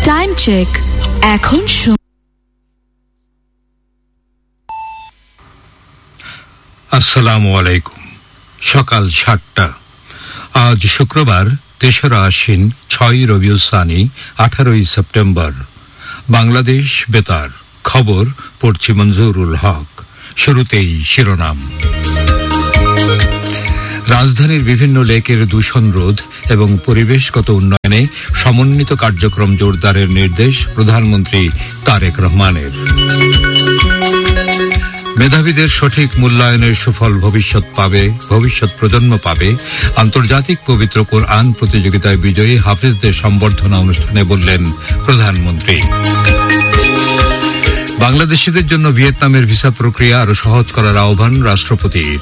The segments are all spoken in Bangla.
টাইম চেক এখন আসসালামু আলাইকুম। সকাল 7টা। আজ শুক্রবার 3রা আশ্বিন, 6ই রবিউল সানি, 18ই সেপ্টেম্বর। বাংলাদেশ বেতার খবর পড়ছি মঞ্জুরুল হক। শুরুতেই শিরোনাম। রাজধানীর বিভিন্ন লেকের দূষণ রোধ এবং পরিবেশগত উন্নয়নে সমন্বিত কার্যক্রম জোরদারের নির্দেশ প্রধানমন্ত্রী তারেক রহমানের। মেধাবীদের সঠিক মূল্যায়নের সুফল ভবিষ্যৎ প্রজন্ম পাবে। আন্তর্জাতিক পবিত্র কোরআন প্রতিযোগিতায় বিজয়ী হাফেজদের সম্বর্ধনা অনুষ্ঠানে বললেন প্রধানমন্ত্রী। বাংলাদেশিদের জন্য ভিয়েতনামের ভিসা প্রক্রিয়া আরো সহজ করার আহ্বান রাষ্ট্রপতির।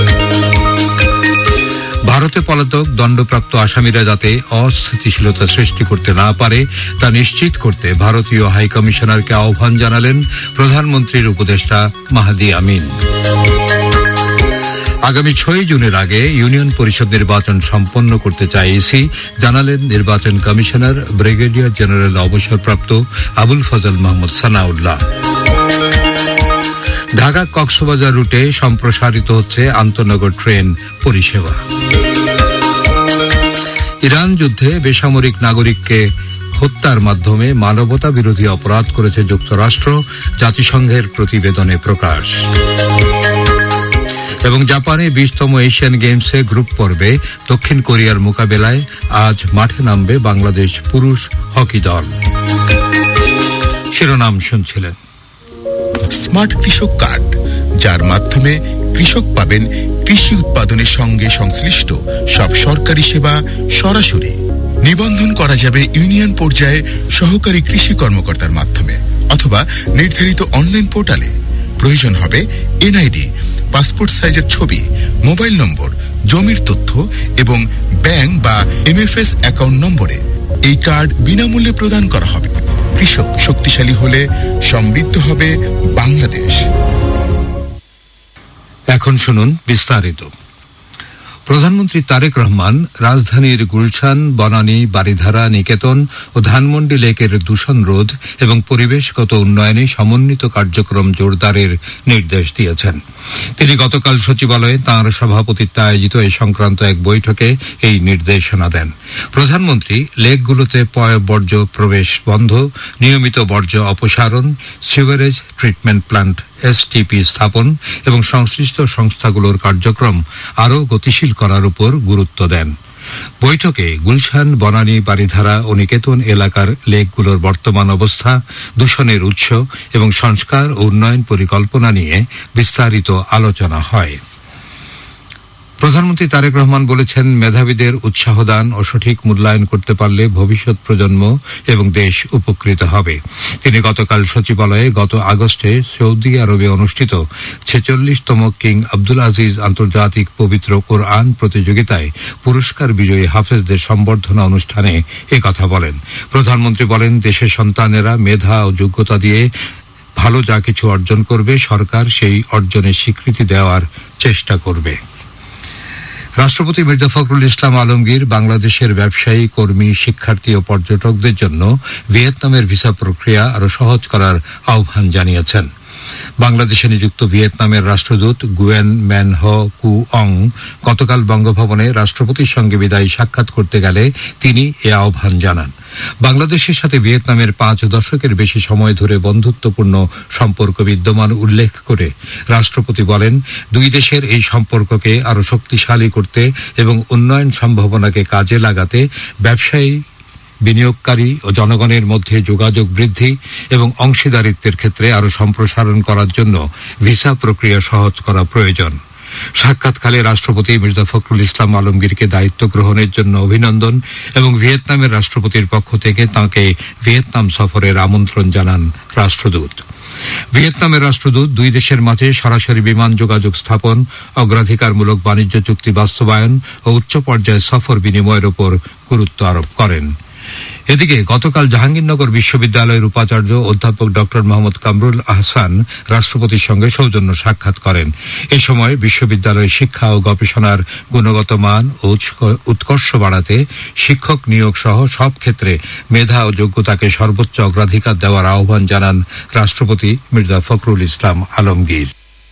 ভারতে পলাতক দণ্ডপ্রাপ্ত আসামিরা যাতে অস্থিতিশীলতা সৃষ্টি করতে না পারে তা নিশ্চিত করতে ভারতীয় হাইকমিশনারকে আহ্বান জানালেন প্রধানমন্ত্রীর উপদেষ্টা মাহদি আমিন। আগামী 6 জুনের আগে ইউনিয়ন পরিষদ নির্বাচন সম্পন্ন করতে চায় ইসি, জানালেন নির্বাচন কমিশনার ব্রিগেডিয়ার জেনারেল অবসরপ্রাপ্ত আবুল ফজল মাহমুদ সানাউল্লাহ। ঢাকা কক্সবাজার রুটে সম্প্রসারিত হচ্ছে আন্তনগর ট্রেন পরিষেবা। ইরান যুদ্ধে বেসামরিক নাগরিককে হত্যার মাধ্যমে মানবতা বিরোধী অপরাধ করেছে যুক্তরাষ্ট্র, জাতিসংঘের প্রতিবেদনে প্রকাশ। এবং জাপানে 20তম এশিয়ান গেমসে গ্রুপ পর্বে দক্ষিণ কোরিয়ার মোকাবেলায় আজ মাঠে নামবে বাংলাদেশ পুরুষ হকি দল। শিরোনাম শুনছিলেন। স্মার্ট কৃষক কার্ড, যার মাধ্যমে কৃষক পাবেন কৃষি উৎপাদনের সঙ্গে সংশ্লিষ্ট সব সরকারি সেবা সরাসরি। নিবন্ধন করা যাবে ইউনিয়ন পর্যায়ে সহকারী কৃষি কর্মকর্তার মাধ্যমে অথবা নির্ধারিত অনলাইন পোর্টালে। প্রয়োজন হবে এনআইডি, পাসপোর্ট সাইজের ছবি, মোবাইল নম্বর, জমির তথ্য এবং ব্যাংক বা এমএফএস অ্যাকাউন্ট নম্বরে। এই কার্ড বিনামূল্যে প্রদান করা হবে। কৃষক শক্তিশালী হলে সমৃদ্ধ হবে বাংলাদেশ। এখন শুনুন বিস্তারিত। প্রধানমন্ত্রী তারেক রহমান রাজধানীর গুলশান, বনানী, বারিধারা, নিকেতন ও ধানমন্ডি লেকের দূষণ রোধ এবং পরিবেশগত উন্নয়নে সমন্বিত কার্যক্রম জোরদারের নির্দেশ দিয়েছেন। তিনি গতকাল সচিবালয়ে তাঁর সভাপতিত্বে আয়োজিত এ সংক্রান্ত এক বৈঠকে এই নির্দেশনা দেন। প্রধানমন্ত্রী লেকগুলোতে পয়ঃবর্জ্য প্রবেশ বন্ধ, নিয়মিত বর্জ্য অপসারণ, সিভারেজ ট্রিটমেন্ট প্ল্যান্ট এসটিপি স্থাপন এবং সংশ্লিষ্ট সংস্থাগুলোর কার্যক্রম আরও গতিশীল করার উপর গুরুত্ব দেন। বৈঠকে গুলশান, বনানী, বারিধারা ও নিকেতন এলাকার লেকগুলোর বর্তমান অবস্থা, দূষণের উৎস এবং সংস্কার ও উন্নয়ন পরিকল্পনা নিয়ে বিস্তারিত আলোচনা হয়। প্রধানমন্ত্রী তারেক রহমান বলেছেন, মেধাবীদের উৎসাহ দান ও সঠিক মূল্যায়ন করতে পারলে ভবিষ্যৎ প্রজন্ম এবং দেশ উপকৃত হবে। তিনি গতকাল সচিবালয়ে গত আগস্টে সৌদি আরবে অনুষ্ঠিত 46তম কিং আব্দুল আজিজ আন্তর্জাতিক পবিত্র কোরআন প্রতিযোগিতায় পুরস্কার বিজয়ী হাফেজদের সম্বর্ধনা অনুষ্ঠানে একথা বলেন। প্রধানমন্ত্রী বলেন, দেশের সন্তানেরা মেধা ও যোগ্যতা দিয়ে ভালো যা কিছু অর্জন করবে, সরকার সেই অর্জনের স্বীকৃতি দেওয়ার চেষ্টা করবে। রাষ্ট্রপতি মির্জা ফখরুল ইসলাম আলমগীর বাংলাদেশের ব্যবসায়ী, কর্মী, শিক্ষার্থী ও পর্যটকদের জন্য ভিয়েতনামের ভিসা প্রক্রিয়া আরো সহজ করার আহ্বান জানিয়েছেন। বাংলাদেশে নিযুক্ত ভিয়েতনামের রাষ্ট্রদূত গুয়েন ম্যান হ কু অং গতকাল বঙ্গভবনে রাষ্ট্রপতির সঙ্গে বিদায়ী সাক্ষাৎ করতে গেলে তিনি এ আহ্বান জানান। বাংলাদেশের সাথে ভিয়েতনামের 5 দশকের বেশি সময় ধরে বন্ধুত্বপূর্ণ সম্পর্ক বিদ্যমান উল্লেখ করে রাষ্ট্রপতি বলেন, দুই দেশের এই সম্পর্ককে আরো শক্তিশালী করতে এবং উন্নয়ন সম্ভাবনাকে কাজে লাগাতে ব্যবসায়ী, বিনিয়োগকারী ও জনগণের মধ্যে যোগাযোগ বৃদ্ধি এবং অংশীদারিত্বের ক্ষেত্রে আরো সম্প্রসারণ করার জন্য ভিসা প্রক্রিয়া সহজ করা প্রয়োজন। সাক্ষাৎকালে রাষ্ট্রপতি মির্জা ফখরুল ইসলাম আলমগীরকে দায়িত্ব গ্রহণের জন্য অভিনন্দন এবং ভিয়েতনামের রাষ্ট্রপতির পক্ষ থেকে তাঁকে ভিয়েতনাম সফরের আমন্ত্রণ জানান রাষ্ট্রদূত। ভিয়েতনামের রাষ্ট্রদূত দুই দেশের মাঝে সরাসরি বিমান যোগাযোগ স্থাপন, অগ্রাধিকারমূলক বাণিজ্য চুক্তি বাস্তবায়ন ও উচ্চ পর্যায়ে সফর বিনিময়ের উপর গুরুত্ব আরোপ করেন। এদিকে গতকাল জাহাঙ্গীরনগর বিশ্ববিদ্যালয়ের উপাচার্য অধ্যাপক ডক্টর মোহাম্মদ কামরুল আহসান রাষ্ট্রপতির সঙ্গে সৌজন্য সাক্ষাৎ করেন। এ সময় বিশ্ববিদ্যালয়ের শিক্ষা ও গবেষণার গুণগত মান ও উৎকর্ষ বাড়াতে শিক্ষক নিয়োগ সহ সব ক্ষেত্রে মেধা ও যোগ্যতাকে সর্বোচ্চ অগ্রাধিকার দেওয়ার আহ্বান জানান রাষ্ট্রপতি মির্জা ফখরুল ইসলাম আলমগীর।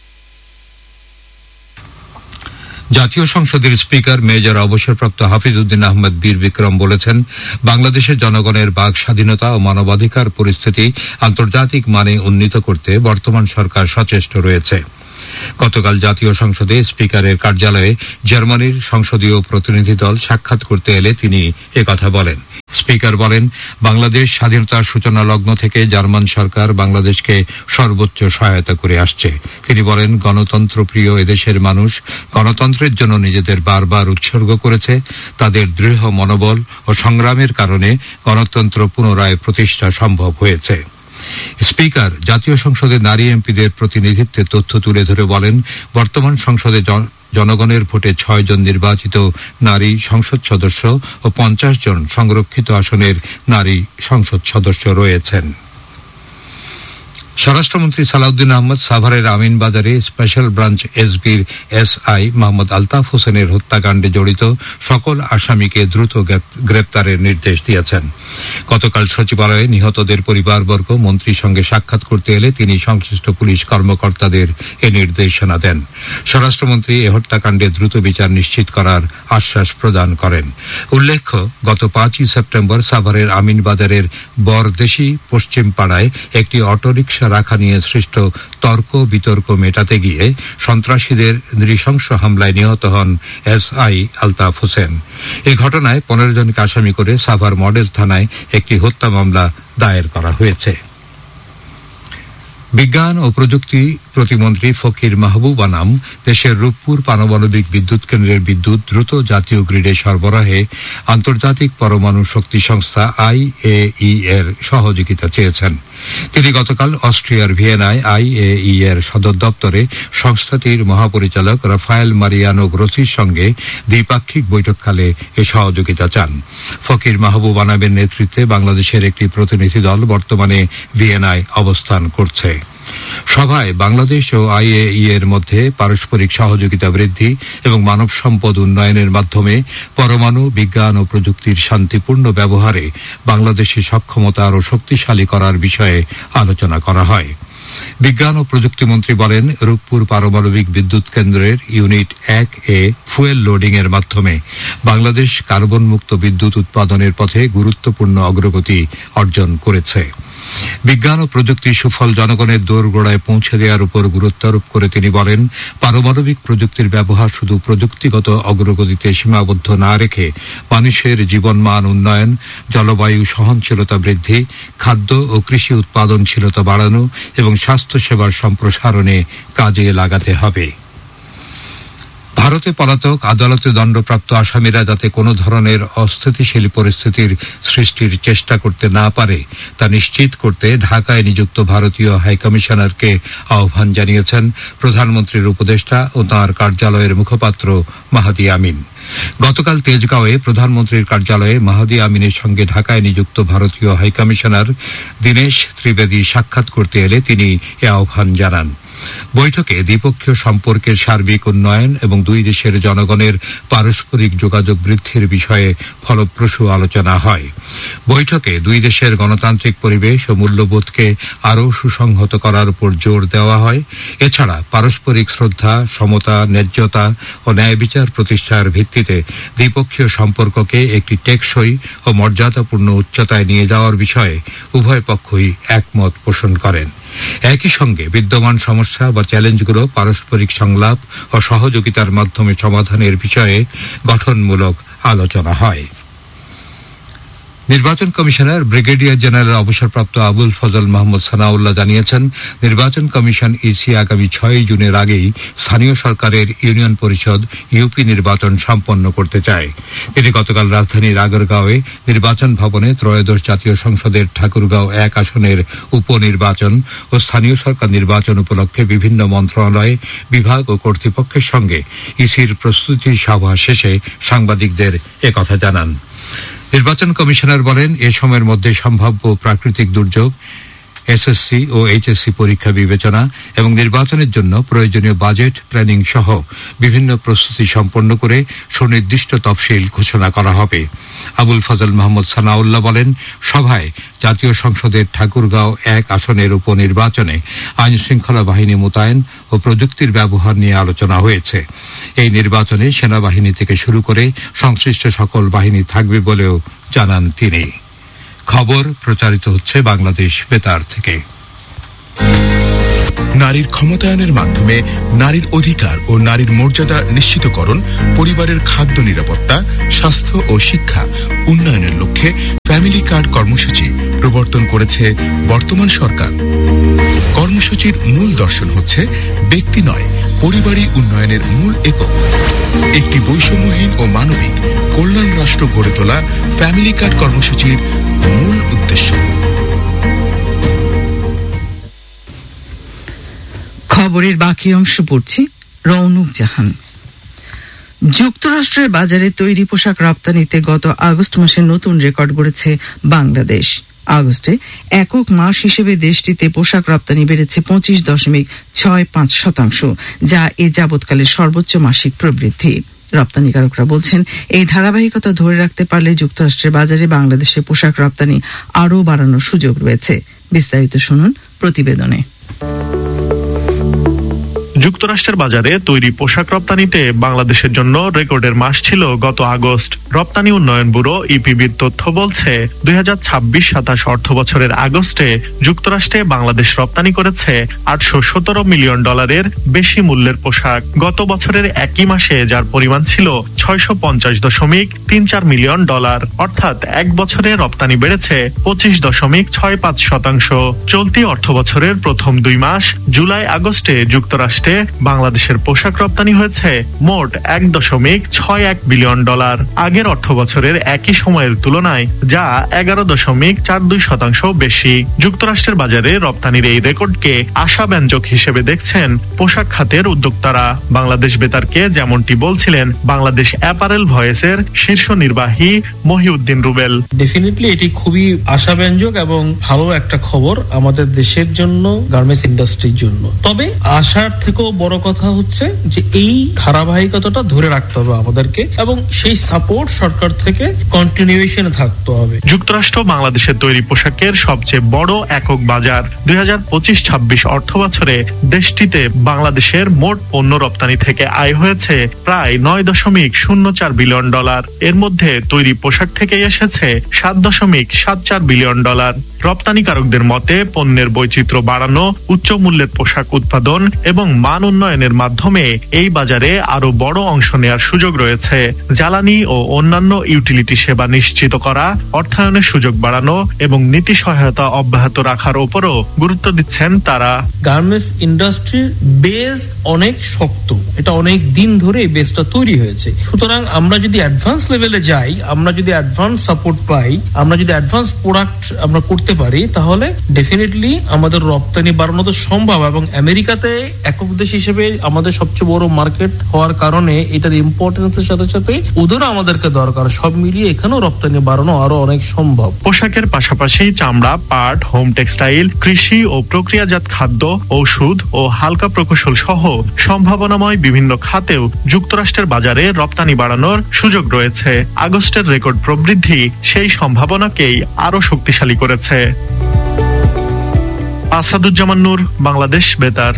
জাতীয় সংসদের স্পিকার মেজর অবসরপ্রাপ্ত হাফিজ উদ্দিন আহমেদ বীর বিক্রম বলেছেন, বাংলাদেশের জনগণের বাক স্বাধীনতা ও মানবাধিকার পরিস্থিতি আন্তর্জাতিক মানে উন্নীত করতে বর্তমান সরকার সচেষ্ট রয়েছে। গতকাল জাতীয় সংসদে স্পিকারের কার্যালয়ে জার্মানির সংসদীয় প্রতিনিধি দল সাক্ষাৎ করতে এলে তিনি একথা বলেন। স্পিকার বলেন, বাংলাদেশ স্বাধীনতার সূচনা লগ্ন থেকে জার্মান সরকার বাংলাদেশকে সর্বোচ্চ সহায়তা করে আসছে। তিনি বলেন, গণতন্ত্রপ্রিয় এদেশের মানুষ গণতন্ত্রের জন্য নিজেদের বারবার উৎসর্গ করেছে। তাদের দৃঢ় মনোবল ও সংগ্রামের কারণে গণতন্ত্র পুনরায় প্রতিষ্ঠা সম্ভব হয়েছে। স্পিকার জাতীয় সংসদে নারী এমপিদের প্রতিনিধিত্বের তথ্য তুলে ধরে বলেন, বর্তমান সংসদে জনগণের ভোটে 6 জন নির্বাচিত নারী সংসদ সদস্য ও 50 জন সংরক্ষিত আসনের নারী সংসদ সদস্য রয়েছেন। স্বরাষ্ট্রমন্ত্রী সালাউদ্দিন আহমদ সাভারের আমিনবাজারে special branch এসবির SI Mohammad Altaf হোসেনের হত্যাকাণ্ডে জড়িত সকল আসামিকে দ্রুত গ্রেপ্তারের নির্দেশ দিয়েছেন। গতকাল সচিবালয়ে নিহতদের পরিবারবর্গ মন্ত্রীর সঙ্গে সাক্ষাৎ করতে এলে তিনি সংশ্লিষ্ট পুলিশ কর্মকর্তাদের এ নির্দেশনা দেন। স্বরাষ্ট্রমন্ত্রী এ হত্যাকাণ্ডে দ্রুত বিচার নিশ্চিত করার আশ্বাস প্রদান করেন। উল্লেখ্য, গত 5ই সেপ্টেম্বর সাভারের আমিনবাজারের বরদেশি পশ্চিম পাড়ায় একটি অটোরিকশা রাখা নিয়ে সৃষ্ট তর্ক বিতর্ক মেটাতে গিয়ে সন্ত্রাসীদের নৃশংস হামলায় নিহত হন এসআই আলতাফ হোসেন। এই ঘটনায় 15 জনকে আসামি করে সাভার মডেল থানায় একটি হত্যা মামলা দায়ের করা হয়েছে। বিজ্ঞান ও প্রযুক্তি প্রতিমন্ত্রী ফকির মাহবুব আনাম দেশের রূপপুর পারমাণবিক বিদ্যুৎ কেন্দ্রের বিদ্যুৎ দ্রুত জাতীয় গ্রিডে সরবরাহে আন্তর্জাতিক পরমাণু শক্তি সংস্থা IAEA এর সহযোগিতা চেয়েছেন। তিনি গতকাল অস্ট্রিয়ার ভিয়েনায় IAEA এর সদর দপ্তরে সংস্থাটির মহাপরিচালক রাফায়েল মারিয়ানো গ্রোসির সঙ্গে দ্বিপাক্ষিক বৈঠককালে এ সহযোগিতা চান। ফকির মাহবুব আনামের নেতৃত্বে বাংলাদেশের একটি প্রতিনিধি দল বর্তমানে ভিয়েনায় অবস্থান করছে। সভায় বাংলাদেশ ও IAEA এর মধ্যে পারস্পরিক সহযোগিতা বৃদ্ধি এবং মানব সম্পদ উন্নয়নের মাধ্যমে পরমাণু বিজ্ঞান ও প্রযুক্তির শান্তিপূর্ণ ব্যবহারে বাংলাদেশের সক্ষমতা আরও শক্তিশালী করার বিষয়ে আলোচনা করা হয়। বিজ্ঞান ও প্রযুক্তিমন্ত্রী বলেন, রূপপুর পারমাণবিক বিদ্যুৎ কেন্দ্রের ইউনিট 1A ফুয়েল লোডিং এর মাধ্যমে বাংলাদেশ কার্বন মুক্ত বিদ্যুৎ উৎপাদনের পথে গুরুত্বপূর্ণ অগ্রগতি অর্জন করেছে। বিজ্ঞান ও প্রযুক্তির সুফল জনগণের দোরগোড়ায় পৌঁছে দেওয়ার উপর গুরুত্ব আরোপ করে তিনি বলেন, পারমাণবিক প্রযুক্তির ব্যবহার শুধু প্রযুক্তিগত অগ্রগতিতে সীমাবদ্ধ না রেখে মানুষের জীবনমান উন্নয়ন, জলবায়ু সহনশীলতা বৃদ্ধি, খাদ্য ও কৃষি উৎপাদনশীলতা বাড়ানো এবং স্বাস্থ্যসেবার সম্প্রসারণে কাজে লাগাতে হবে। ভারতে পলাতক আদালতে দণ্ডপ্রাপ্ত আসামিরা যাতে কোনো ধরনের অস্থিতিশীল পরিস্থিতির সৃষ্টির চেষ্টা করতে না পারে তা নিশ্চিত করতে ঢাকায় নিযুক্ত ভারতীয় হাইকমিশনারকে আহ্বান জানিয়েছেন প্রধানমন্ত্রীর উপদেষ্টা ও তাঁর কার্যালয়ের মুখপাত্র মাহাদি আমিন। গতকাল তেজগাঁওয়ে প্রধানমন্ত্রীর কার্যালয়ে মাহাদি আমিনের সঙ্গে ঢাকায় নিযুক্ত ভারতীয় হাইকমিশনার দীনেশ ত্রিবেদী সাক্ষাৎ করতে এলে তিনি এ আহ্বান জানান। বৈঠকে দ্বিপক্ষীয় সম্পর্কের সার্বিক উন্নয়ন এবং দুই দেশের জনগণের পারস্পরিক যোগাযোগ বৃদ্ধির বিষয়ে ফলপ্রসূ আলোচনা হয়। বৈঠকে দুই দেশের গণতান্ত্রিক পরিবেশ ও মূল্যবোধকে আরও সুসংহত করার উপর জোর দেওয়া হয়। এছাড়া পারস্পরিক শ্রদ্ধা, সমতা, ন্যায্যতা ও ন্যায় বিচার প্রতিষ্ঠার ভিত্তিতে দ্বিপক্ষীয় সম্পর্ককে একটি টেকসই ও মর্যাদাপূর্ণ উচ্চতায় নিয়ে যাওয়ার বিষয়ে উভয় পক্ষই একমত পোষণ করেন। একই সঙ্গে বিদ্যমান সমস্যা বা চ্যালেঞ্জগুলো পারস্পরিক সংলাপ ও সহযোগিতার মাধ্যমে সমাধানের বিষয়ে গঠনমূলক আলোচনা হয়। নির্বাচন কমিশনার ব্রিগেডিয়ার জেনারেল অবসরপ্রাপ্ত আবুল ফজল মাহমুদ সানাউল্লাহ জানিয়েছেন, নির্বাচন কমিশন ইসি আগামী 6 জুনের আগেই স্থানীয় সরকারের ইউনিয়ন পরিষদ ইউপি নির্বাচন সম্পন্ন করতে চায়। তিনি গতকাল রাজধানীর আগরগাঁওয়ে নির্বাচন ভবনে ত্রয়োদশ জাতীয় সংসদের ঠাকুরগাঁও 1 আসনের উপনির্বাচন ও স্থানীয় সরকার নির্বাচন উপলক্ষে বিভিন্ন মন্ত্রণালয়, বিভাগ ও কর্তৃপক্ষের সঙ্গে ইসির প্রস্তুতি সভা শেষে সাংবাদিকদের একথা জানান। নির্বাচন কমিশনার বলেন, এ সময়ের মধ্যে সম্ভাব্য প্রাকৃতিক দুর্যোগ, এসএসসি ও এইচএসসি পরীক্ষা বিবেচনা এবং নির্বাচনের জন্য প্রয়োজনীয় বাজেট প্ল্যানিং সহ বিভিন্ন প্রস্তুতি সম্পন্ন করে সুনির্দিষ্ট তফসিল ঘোষণা করা হবে। আবুল ফজল মোহাম্মদ সানাউল্লাহ বলেন, সভায় জাতীয় সংসদের ঠাকুরগাঁও 1 আসনের উপনির্বাচনে আইন শৃঙ্খলা বাহিনী মোতায়েন ও প্রযুক্তির ব্যবহার নিয়ে আলোচনা হয়েছে। এই নির্বাচনে সেনাবাহিনী থেকে শুরু করে সংশ্লিষ্ট সকল বাহিনী থাকবে বলেও জানান তিনি। খবর প্রচারিত হচ্ছে বাংলাদেশ বেতার থেকে। নারীর ক্ষমতায়নের মাধ্যমে নারীর অধিকার ও নারীর মর্যাদা নিশ্চিতকরণ, পরিবারের খাদ্য নিরাপত্তা, স্বাস্থ্য ও শিক্ষা উন্নয়নের লক্ষ্যে ফ্যামিলি কার্ড কর্মসূচি প্রবর্তন করেছে বর্তমান সরকার। কর্মসূচির মূল দর্শন হচ্ছে ব্যক্তি নয়, পরিবারই উন্নয়নের মূল একক। একটি বৈষম্যহীন ও মানবিক কল্যাণ রাষ্ট্র গড়ে তোলা ফ্যামিলি কার্ড কর্মসূচির মূল উদ্দেশ্য। খবরের বাকি অংশ পড়ছি রৌনক জাহান। যুক্তরাষ্ট্রের বাজারে তৈরি পোশাক রপ্তানিতে গত আগস্ট মাসে নতুন রেকর্ড গড়েছে বাংলাদেশ। আগস্টে একক মাস হিসেবে দেশটিতে পোশাক রপ্তানি বেড়েছে 25.65%, যা এ যাবৎকালের সর্বোচ্চ মাসিক প্রবৃদ্ধি। রপ্তানিকারকরা বলছেন, এই ধারাবাহিকতা ধরে রাখতে পারলে যুক্তরাষ্ট্রের বাজারে বাংলাদেশের পোশাক রপ্তানি আরও বাড়ানোর সুযোগ রয়েছে। বিস্তারিত শুনুন প্রতিবেদনে। যুক্তরাষ্ট্রের বাজারে তৈরি পোশাক রপ্তানিতে বাংলাদেশের জন্য রেকর্ডের মাস ছিল গত আগস্ট। রপ্তানি উন্নয়ন ব্যুরো ইপিবির তথ্য বলছে, 2026-27 অর্থ বছরের আগস্টে যুক্তরাষ্ট্রে বাংলাদেশ রপ্তানি করেছে $817 মিলিয়ন বেশি মূল্যের পোশাক। গত বছরের একই মাসে যার পরিমাণ ছিল $650.34 মিলিয়ন, অর্থাৎ এক বছরে রপ্তানি বেড়েছে 25.65%। চলতি অর্থ বছরের প্রথম 2 মাস জুলাই আগস্টে যুক্তরাষ্ট্রে বাংলাদেশের পোশাক রপ্তানি হয়েছে মোট $1.61 বিলিয়ন। আগের অর্থ বছরের একই সময়ের তুলনায় যা 11.42% বেশি। যুক্তরাষ্ট্রের বাজারে রপ্তানির এই রেকর্ডকে আশাব্যঞ্জক হিসেবে দেখছেন পোশাক খাতের উদ্যোক্তারা। বাংলাদেশ বেতারকে যেমনটি বলছিলেন বাংলাদেশ অ্যাপারেল ভয়েসের শীর্ষ নির্বাহী মহিউদ্দিন রুবেল। ডেফিনেটলি এটি খুবই আশাব্যঞ্জক এবং ভালো একটা খবর আমাদের দেশের জন্য, গার্মেন্টস ইন্ডাস্ট্রির জন্য। তবে আশার থেকেও বড় কথা হচ্ছে যে এই ধারাবাহিকতাটা ধরে রাখতে হবে আমাদেরকে, এবং সেই সাপোর্ট সরকার থেকে কন্টিনিউয়েশনে থাকতে হবে। যুক্তরাষ্ট্র বাংলাদেশের তৈরি পোশাকের সবচেয়ে বড় একক বাজার। 2025-26 অর্থ বছরে দেশটিতে বাংলাদেশের মোট পণ্য রপ্তানি থেকে আয় হয়েছে প্রায় $9.04 বিলিয়ন। এর মধ্যে তৈরি পোশাক থেকে এসেছে $7.74 বিলিয়ন। রপ্তানিকারকদের মতে পণ্যের বৈচিত্র্য বাড়ানো, উচ্চ মূল্যের পোশাক উৎপাদন এবং মান উন্নয়নের মাধ্যমে এই বাজারে আরো বড় অংশ নেওয়ার সুযোগ রয়েছে। জ্বালানি ও অন্যান্য ইউটিলিটি সেবা নিশ্চিত করা, অর্থায়নের সুযোগ বাড়ানো এবং নীতি সহায়তা অব্যাহত রাখার উপরও গুরুত্ব দিচ্ছেন তারা। গার্মেন্টস ইন্ডাস্ট্রির বেস অনেক শক্ত, এটা অনেক দিন ধরে এই বেসটা তৈরি হয়েছে। সুতরাং আমরা যদি অ্যাডভান্স লেভেলে যাই, আমরা যদি অ্যাডভান্স সাপোর্ট পাই, আমরা যদি অ্যাডভান্স প্রোডাক্ট আমরা করতে পারি, তাহলে ডেফিনেটলি আমাদের রপ্তানি বাড়ানো তো সম্ভব। এবং আমেরিকাতে একক দেশ হিসেবে আমাদের সবচেয়ে বড় মার্কেট হওয়ার কারণে এটার ইম্পর্টেন্সের সাথে সাথে ওদেরও আমাদেরকে দরকার। সব মিলিয়ে এখানেও রপ্তানি বাড়ানো আরো অনেক সম্ভব। পোশাকের পাশাপাশি চামড়া, পাট, হোম টেক্সটাইল, কৃষি ও প্রক্রিয়াজাত খাদ্য, ঔষধ ও হালকা প্রকৌশল সহ সম্ভাবনাময় বিভিন্ন খাতেও যুক্তরাষ্ট্রের বাজারে রপ্তানি বাড়ানোর সুযোগ রয়েছে। আগস্টের রেকর্ড প্রবৃদ্ধি সেই সম্ভাবনাকেই আরো শক্তিশালী করেছে। আসাদুজ্জামান নূর, বাংলাদেশ বেতার।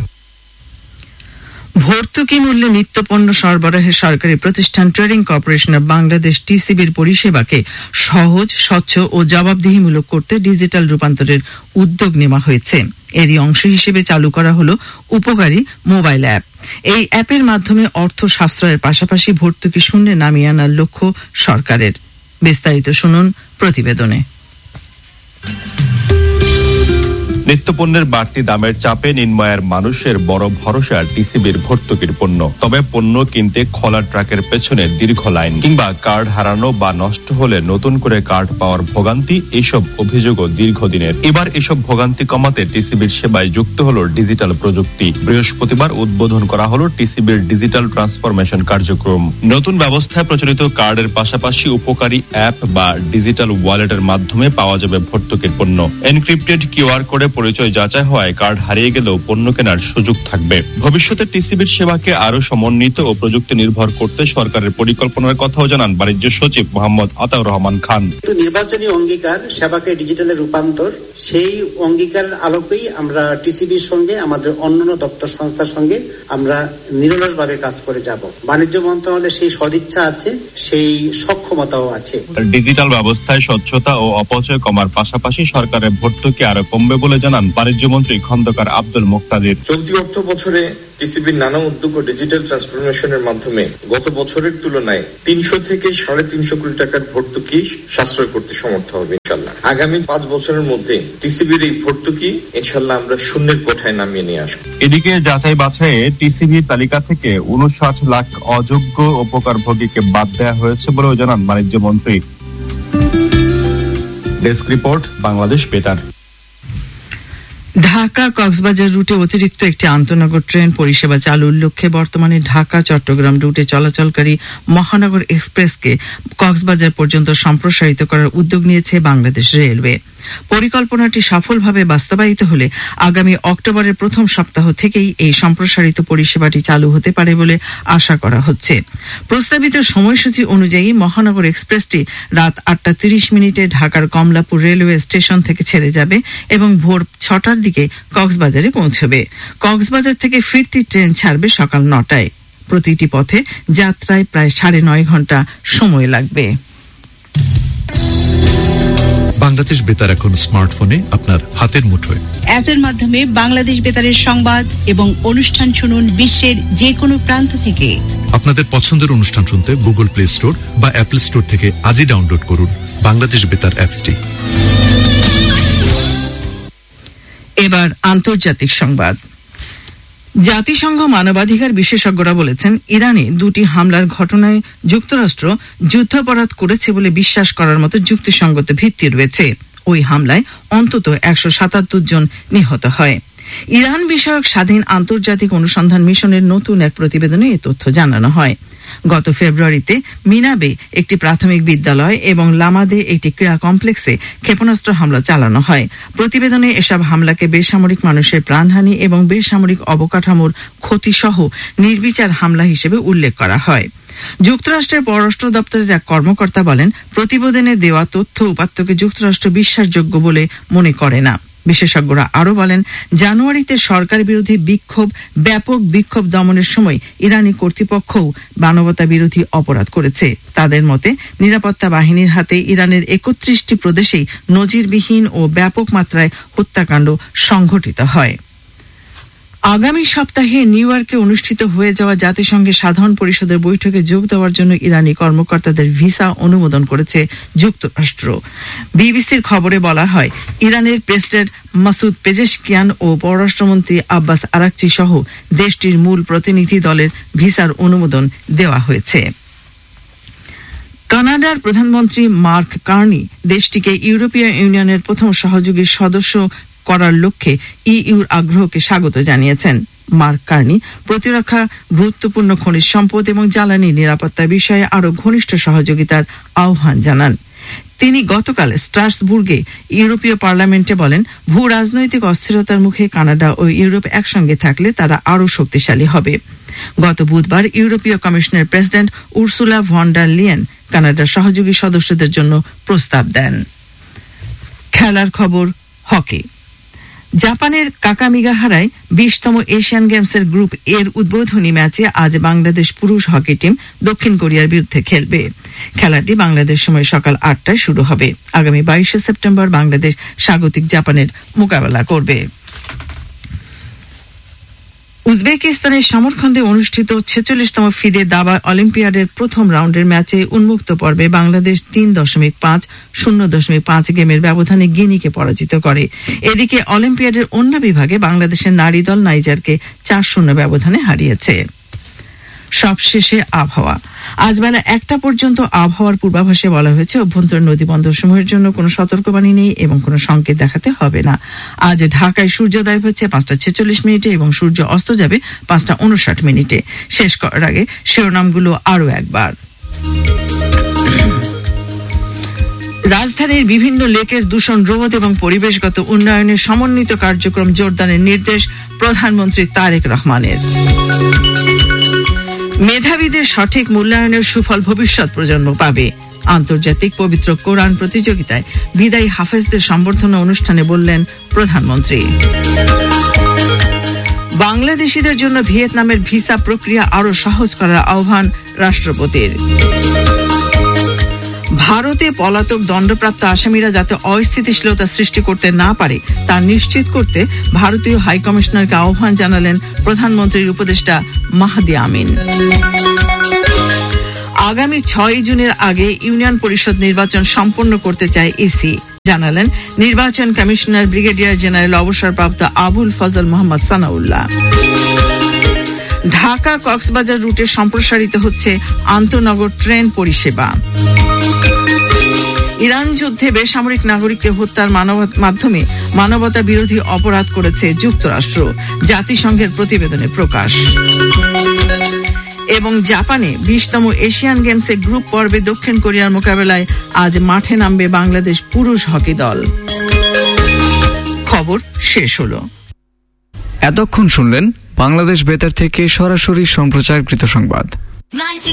ভর্তুকি মূল্যে নিত্যপণ্য সরবরাহের সরকারি প্রতিষ্ঠান ট্রেডিং কর্পোরেশন অব বাংলাদেশ টিসিবির পরিষেবাকে সহজ, স্বচ্ছ ও জবাবদিহিমূলক করতে ডিজিটাল রূপান্তরের উদ্যোগ নেওয়া হয়েছে। এরই অংশ হিসেবে চালু করা হলো উপকারী মোবাইল অ্যাপ। এই অ্যাপের মাধ্যমে অর্থ সাশ্রয়ের পাশাপাশি ভর্তুকি শূন্যে নামিয়ে আনার লক্ষ্য সরকারের। বিস্তারিত শুনুন প্রতিবেদনে। নিত্যপণ্যের বাড়তি দামের চাপে নিম্নআয়ের মানুষের বড় ভরসা টিসিবির ভর্তুকির পণ্য। তবে পণ্য কিনতে খোলা ট্রাকের পেছনে দীর্ঘ লাইন কিংবা কার্ড হারানো বা নষ্ট হলে নতুন করে কার্ড পাওয়ার ভোগান্তি, এইসব অভিযোগও দীর্ঘদিনের। এবার এসব ভোগান্তি কমাতে টিসিবির সেবায় যুক্ত হলো ডিজিটাল প্রযুক্তি। বৃহস্পতিবার উদ্বোধন করা হলো টিসিবির ডিজিটাল ট্রান্সফরমেশন কার্যক্রম। নতুন ব্যবস্থায় প্রচলিত কার্ডের পাশাপাশি উপকারী অ্যাপ বা ডিজিটাল ওয়ালেটের মাধ্যমে পাওয়া যাবে ভর্তুকির পণ্য। এনক্রিপ্টেড কিউআর কোডে পরিচয় যাচাই হওয়ায় কার্ড হারিয়ে গেলেও পণ্য কেনার সুযোগ থাকবে। ভবিষ্যতে টিসিবির সেবাকে আরো সমন্বিত ও প্রযুক্তি নির্ভর করতে সরকারের পরিকল্পনার কথাও জানান বাণিজ্য সচিব মোহাম্মদ আতাউর রহমান খান। নির্বাচনী অঙ্গীকার সেবাকে ডিজিটালে রূপান্তর, সেই অঙ্গীকারের আলোকেই আমরা টিসিবির সঙ্গে আমাদের অন্যান্য দপ্তর সংস্থার সঙ্গে আমরা নিরলসভাবে কাজ করে যাব। বাণিজ্য মন্ত্রণালয়ের সেই সদিচ্ছা আছে, সেই সক্ষমতাও আছে। ডিজিটাল ব্যবস্থায় স্বচ্ছতা ও অপচয় কমার পাশাপাশি সরকারের ভর্তুকি আরো কমবে বলে জানান বাণিজ্য মন্ত্রী খন্দকার আব্দুল মুক্তাদির। চলতি অর্থ বছরে টিসিবির নানা উদ্যোগ ও ডিজিটাল ট্রান্সফরমেশনের মাধ্যমে গত বছরের তুলনায় 300 থেকে 350 কোটি টাকার ভর্তুকি সাশ্রয় করতে সমর্থ হবে ইনশাল্লাহ। আগামী 5 বছরের মধ্যে টিসিবির এই ভর্তুকি ইনশাল্লাহ আমরা শূন্যের কোঠায় নামিয়ে নিয়ে আসবো। এদিকে যাচাই বাছাইয়ে টিসিবির তালিকা থেকে 59 লাখ অযোগ্য উপকারভোগীকে বাদ দেওয়া হয়েছে বলেও জানান বাণিজ্য মন্ত্রী। ডেস্ক রিপোর্ট, বাংলাদেশ বেতার। ঢাকা কক্সবাজার রুটে অতিরিক্ত একটি আন্তনগর ট্রেন পরিষেবা চালুর লক্ষ্যে বর্তমানে ঢাকা চট্টগ্রাম রুটে চলাচলকারী মহানগর এক্সপ্রেসকে কক্সবাজার পর্যন্ত সম্প্রসারিত করার উদ্যোগ নিয়েছে বাংলাদেশ রেলওয়ে। পরিকল্পনাটি সফলভাবে বাস্তবায়িত হলে আগামী অক্টোবরের প্রথম সপ্তাহ থেকেই এই সম্প্রসারিত পরিষেবাটি চালু হতে পারে বলে আশা করা হচ্ছে। প্রস্তাবিত সময়সূচি অনুযায়ী মহানগর এক্সপ্রেসটি রাত 8:30 ঢাকার কমলাপুর রেলওয়ে স্টেশন থেকে ছেড়ে যাবে এবং ভোর 6টার দিকে কক্সবাজারে পৌঁছবে। কক্সবাজার থেকে ফিরতি ট্রেন ছাড়বে সকাল 9টায়। প্রতিটি পথে যাত্রায় প্রায় 9.5 ঘন্টা সময় লাগবে। বাংলাদেশ বেতার এখন স্মার্টফোনে আপনার হাতের মুঠোয়। অ্যাপের মাধ্যমে বাংলাদেশ বেতারের সংবাদ এবং অনুষ্ঠান শুনুন বিশ্বের যে কোনো প্রান্ত থেকে। আপনাদের পছন্দের অনুষ্ঠান শুনতে গুগল প্লে স্টোর বা অ্যাপল স্টোর থেকে আজই ডাউনলোড করুন বাংলাদেশ বেতার অ্যাপটি। এবার আন্তর্জাতিক সংবাদ। জাতিসংঘ মানবাধিকার বিশেষজ্ঞরা বলেছেন, ইরানে 2টি হামলার ঘটনায় যুক্তরাষ্ট্র যুদ্ধাপরাধ করেছে বলে বিশ্বাস করার মতো যুক্তিসঙ্গত ভিত্তি রয়েছে। ওই হামলায় অন্তত 177 জন নিহত হয়। ইরান বিষয়ক স্বাধীন আন্তর্জাতিক অনুসন্ধান মিশনের নতুন এক প্রতিবেদনে এ তথ্য জানানো হয়। গত ফেব্রুয়ারিতে মিনাবে একটি প্রাথমিক বিদ্যালয় এবং লামাদে একটি ক্রীড়া কমপ্লেক্সে ক্ষেপণাস্ত্র হামলা চালানো হয়। প্রতিবেদনে এসব হামলাকে বেসামরিক মানুষের প্রাণহানি এবং বেসামরিক অবকাঠামোর ক্ষতিসহ নির্বিচার হামলা হিসেবে উল্লেখ করা হয়। যুক্তরাষ্ট্রের পররাষ্ট্র দপ্তরের এক কর্মকর্তা বলেন, প্রতিবেদনে দেওয়া তথ্য উপাত্তকে যুক্তরাষ্ট্র বিশ্বাসযোগ্য বলে মনে করে না। বিশেষজ্ঞরা আরো বলেন, জানুয়ারিতে সরকার বিরোধী ব্যাপক বিক্ষোভ দমনের সময় ইরানি কর্তৃপক্ষও মানবতা বিরোধী অপরাধ করেছে। তাদের মতে নিরাপত্তা বাহিনীর হাতে ইরানের 31টি প্রদেশেই নজিরবিহীন ও ব্যাপক মাত্রায় হত্যাকাণ্ড সংঘটিত হয়। আগামী সপ্তাহে নিউ ইয়র্কে অনুষ্ঠিত হয়ে যাওয়া জাতিসংঘের সাধারণ পরিষদের বৈঠকে যোগ দেওয়ার জন্য ইরানি কর্মকর্তাদের ভিসা অনুমোদন করেছে যুক্তরাষ্ট্র। বিবিসির খবরে বলা হয়, ইরানের প্রেসিডেন্ট মাসুদ পেজেশকিয়ান ও পররাষ্ট্রমন্ত্রী আব্বাস আরাকচি সহ দেশটির মূল প্রতিনিধি দলের ভিসার অনুমোদন দেওয়া হয়েছে। কানাডার প্রধানমন্ত্রী মার্ক কার্নি দেশটিকে ইউরোপীয় ইউনিয়নের প্রথম সহযোগী সদস্য করার লক্ষ্যে ইইউর আগ্রহকে স্বাগত জানিয়েছেন। মার্ক কার্নি প্রতিরক্ষা, গুরুত্বপূর্ণ খনিজ সম্পদ এবং জ্বালানি নিরাপত্তা বিষয়ে আরো ঘনিষ্ঠ সহযোগিতার আহ্বান জানান। তিনি গতকাল স্ট্রাসবুর্গে ইউরোপীয় পার্লামেন্টে বলেন, ভূ রাজনৈতিক অস্থিরতার মুখে কানাডা ও ইউরোপ একসঙ্গে থাকলে তারা আরো শক্তিশালী হবে। গত বুধবার ইউরোপীয় কমিশনের president Ursula von der Leyen কানাডার সহযোগী সদস্যদের জন্য প্রস্তাব দেন। খেলার খবর, হকি। জাপানের কাকামিগাহারায় 20তম এশিয়ান গেমসের গ্রুপ এর উদ্বোধনী ম্যাচে আজ বাংলাদেশ পুরুষ হকি টিম দক্ষিণ কোরিয়ার বিরুদ্ধে খেলবে। খেলাটি বাংলাদেশ সময় সকাল 8টায় শুরু হবে। আগামী 22শে সেপ্টেম্বর বাংলাদেশ স্বাগতিক জাপানের মোকাবেলা করবে। উজবেকিস্তানের সামরখন্দে অনুষ্ঠিত 46তম ফিদে দাবা অলিম্পিয়াডের প্রথম রাউন্ডের ম্যাচে উন্মুক্ত পর্বে বাংলাদেশ 3.5 0.5 গেমের ব্যবধানে গিনিকে পরাজিত করে। এদিকে অলিম্পিয়াডের অন্য বিভাগে বাংলাদেশের নারী দল নাইজারকে 4-0 ব্যবধানে হারিয়েছে। সবশেষে আবহাওয়া। আজ বেলা 1টা পর্যন্ত আবহাওয়ার পূর্বাভাসে বলা হয়েছে অভ্যন্তরীণ নদীবন্দরসমূহের জন্য কোনো সতর্কবাণী নেই এবং কোনো সংকেত দেখাতে হবে না। আজ ঢাকায় সূর্যোদয় হচ্ছে 5:46 মিনিটে এবং সূর্য অস্ত যাবে 5:59 মিনিটে। শেষ করার আগে শিরোনামগুলো আরো একবার। রাজধানীর বিভিন্ন লেকের দূষণ রোধ এবং পরিবেশগত উন্নয়নের সমন্বিত কার্যক্রম জোরদারের নির্দেশ প্রধানমন্ত্রী তারেক রহমানের। মেধাবীদের সঠিক মূল্যায়নের সুফল ভবিষ্যৎ প্রজন্ম পাবে। আন্তর্জাতিক পবিত্র কোরআন প্রতিযোগিতায় বিদায়ী হাফেজদের সম্বর্ধনা অনুষ্ঠানে বললেন প্রধানমন্ত্রী। বাংলাদেশিদের জন্য ভিয়েতনামের ভিসা প্রক্রিয়া আরো সহজ করার আহ্বান রাষ্ট্রপতির। ভারতে পলাতক দণ্ডপ্রাপ্ত আসামিরা যাতে অস্থিতিশীলতা সৃষ্টি করতে না পারে তা নিশ্চিত করতে ভারতীয় হাইকমিশনারকে আহ্বান জানালেন প্রধানমন্ত্রীর উপদেষ্টা মাহদি আমিন। আগামী 6 জুনের আগে ইউনিয়ন পরিষদ নির্বাচন সম্পন্ন করতে চায় ইসি, জানালেন নির্বাচন কমিশনার ব্রিগেডিয়ার জেনারেল অবসরপ্রাপ্ত আবুল ফজল মোহাম্মদ সানাউল্লাহ। ঢাকা কক্সবাজার রুটে সম্প্রসারিত হচ্ছে আন্তঃনগর ট্রেন পরিষেবা। ইরান যুদ্ধে বেসামরিক নাগরিককে হত্যার মাধ্যমে মানবতা বিরোধী অপরাধ করেছে যুক্তরাষ্ট্র, জাতিসংঘের প্রতিবেদনে প্রকাশ। এবং জাপানে 20তম এশিয়ান গেমসে গ্রুপ পর্বে দক্ষিণ কোরিয়ার মোকাবেলায় আজ মাঠে নামবে বাংলাদেশ পুরুষ হকি দল। খবর শেষ হলো। এতক্ষণ শুনলেন বাংলাদেশ বেতার থেকে সরাসরি সম্প্রচারকৃত সংবাদ।